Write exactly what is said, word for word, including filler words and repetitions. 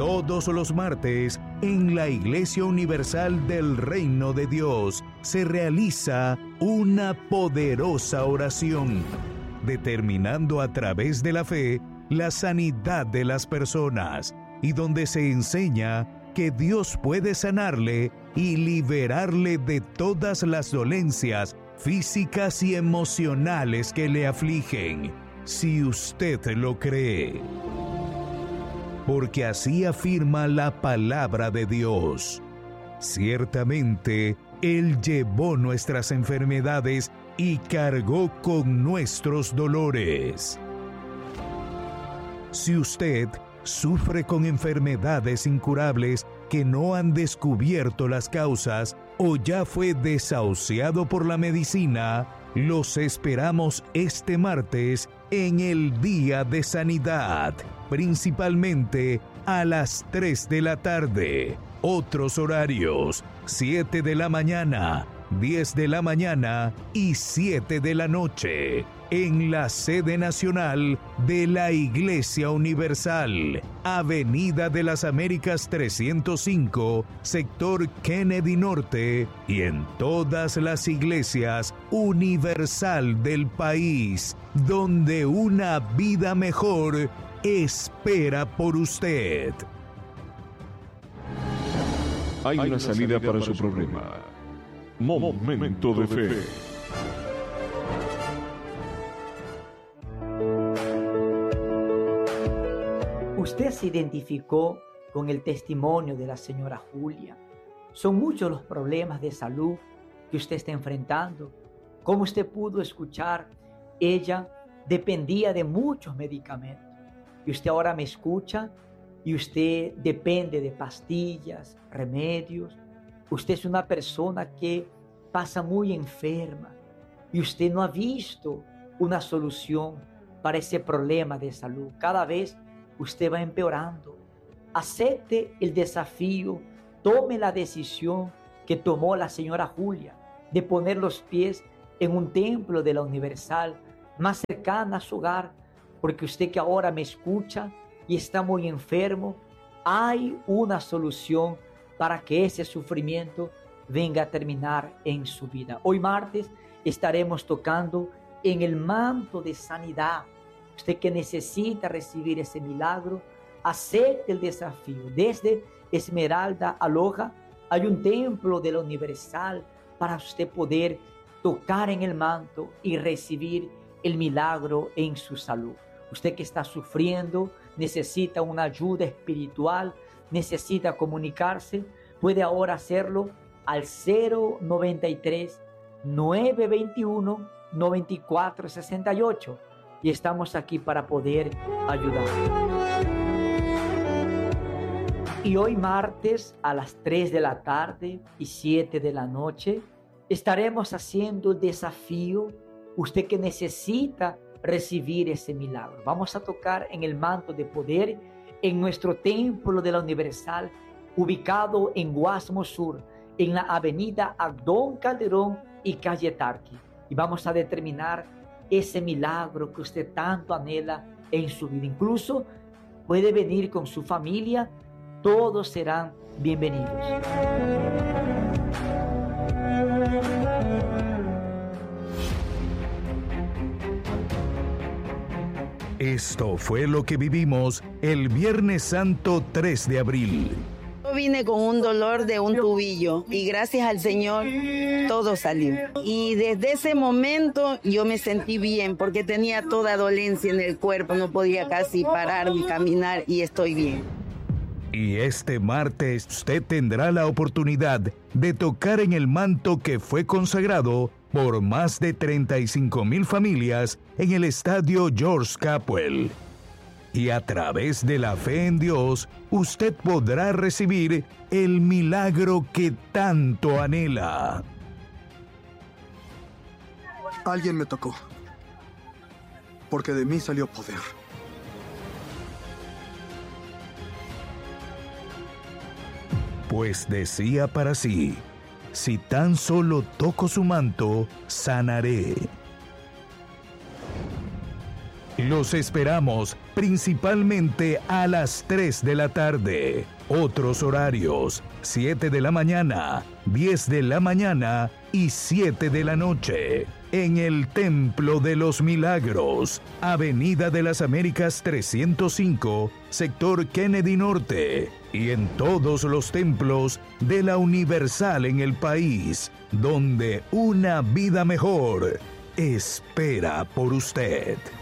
Todos los martes, en la Iglesia Universal del Reino de Dios, se realiza una poderosa oración, determinando a través de la fe la sanidad de las personas, y donde se enseña que Dios puede sanarle y liberarle de todas las dolencias físicas y emocionales que le afligen, si usted lo cree. Porque así afirma la palabra de Dios. Ciertamente, Él llevó nuestras enfermedades y cargó con nuestros dolores. Si usted sufre con enfermedades incurables que no han descubierto las causas o ya fue desahuciado por la medicina, los esperamos este martes en el Día de Sanidad, principalmente a las tres de la tarde. Otros horarios: siete de la mañana, diez de la mañana y siete de la noche, en la sede nacional de la Iglesia Universal, Avenida de las Américas trescientos cinco, sector Kennedy Norte, y en todas las iglesias universal del país, donde una vida mejor espera por usted. Hay una salida para su problema. Momento de fe. Usted se identificó con el testimonio de la señora Julia. Son muchos los problemas de salud que usted está enfrentando. Como usted pudo escuchar, ella dependía de muchos medicamentos. Y usted ahora me escucha y usted depende de pastillas, remedios. Usted es una persona que pasa muy enferma y usted no ha visto una solución para ese problema de salud. Cada vez usted va empeorando. Acepte el desafío, tome la decisión que tomó la señora Julia de poner los pies en un templo de la Universal más cercana a su hogar, porque usted que ahora me escucha y está muy enfermo, hay una solución para que ese sufrimiento venga a terminar en su vida. Hoy martes estaremos tocando en el manto de sanidad. Usted que necesita recibir ese milagro, acepte el desafío. Desde Esmeralda a Loja hay un templo de la Universal para usted poder tocar en el manto y recibir el milagro en su salud. Usted que está sufriendo, necesita una ayuda espiritual, necesita comunicarse, puede ahora hacerlo al cero noventa y tres, nueve veintiuno, noventa y cuatro sesenta y ocho, y estamos aquí para poder ayudar. Y hoy martes a las tres de la tarde y siete de la noche estaremos haciendo el desafío. Usted que necesita recibir ese milagro, vamos a tocar en el manto de poder en nuestro templo de la Universal, ubicado en Guasmo Sur, en la avenida Abdón Calderón y calle Tarqui, y vamos a determinar ese milagro que usted tanto anhela en su vida. Incluso puede venir con su familia, todos serán bienvenidos. Esto fue lo que vivimos el Viernes Santo tres de abril. Yo vine con un dolor de un tubillo y gracias al Señor todo salió. Y desde ese momento yo me sentí bien porque tenía toda dolencia en el cuerpo, no podía casi parar ni caminar y estoy bien. Y este martes usted tendrá la oportunidad de tocar en el manto que fue consagrado por más de treinta y cinco mil familias en el estadio George Capwell. Y a través de la fe en Dios, usted podrá recibir el milagro que tanto anhela. Alguien me tocó, porque de mí salió poder. Pues decía para sí: si tan solo toco su manto, sanaré. Los esperamos principalmente a las tres de la tarde. Otros horarios: siete de la mañana, diez de la mañana y siete de la noche. En el Templo de los Milagros, Avenida de las Américas trescientos cinco, sector Kennedy Norte. Y en todos los templos de la Universal en el país, donde una vida mejor espera por usted.